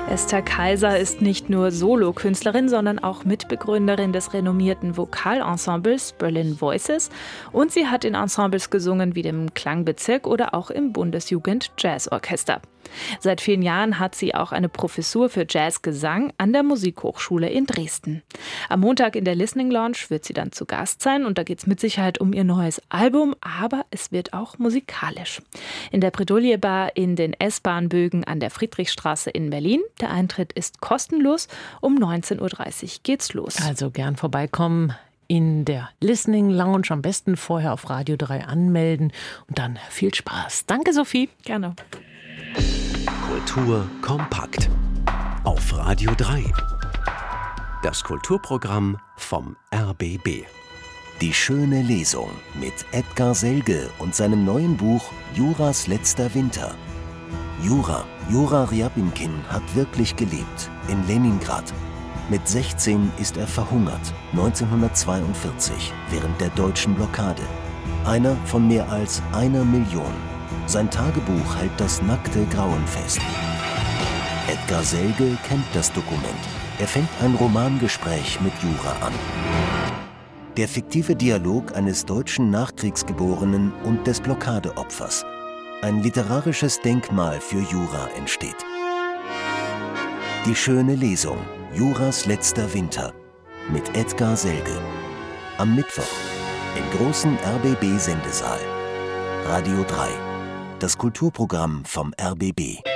Esther Kaiser ist nicht nur Solokünstlerin, sondern auch Mitbegründerin des renommierten Vokalensembles Berlin Voices. Und sie hat in Ensembles gesungen wie dem Klangbezirk oder auch im Bundesjugend-Jazzorchester. Seit vielen Jahren hat sie auch eine Professur für Jazzgesang an der Musikhochschule in Dresden. Am Montag in der Listening Lounge wird sie dann zu Gast sein und da geht es mit Sicherheit um ihr neues Album, aber es wird auch musikalisch. In der Bredouille Bar in den S-Bahn-Bögen an der Friedrichstraße in Berlin. Der Eintritt ist kostenlos. Um 19.30 Uhr geht's los. Also gern vorbeikommen in der Listening Lounge. Am besten vorher auf Radio 3 anmelden und dann viel Spaß. Danke, Sophie. Gerne. Kultur kompakt auf Radio 3. Das Kulturprogramm vom RBB. Die schöne Lesung mit Edgar Selge und seinem neuen Buch Juras letzter Winter. Jura Ryabinkin hat wirklich gelebt, in Leningrad. Mit 16 ist er verhungert, 1942, während der deutschen Blockade. Einer von mehr als 1 Million. Sein Tagebuch hält das nackte Grauen fest. Edgar Selge kennt das Dokument. Er fängt ein Romangespräch mit Jura an. Der fiktive Dialog eines deutschen Nachkriegsgeborenen und des Blockadeopfers. Ein literarisches Denkmal für Jura entsteht. Die schöne Lesung, Juras letzter Winter, mit Edgar Selge. Am Mittwoch im großen RBB-Sendesaal. Radio 3. Das Kulturprogramm vom RBB.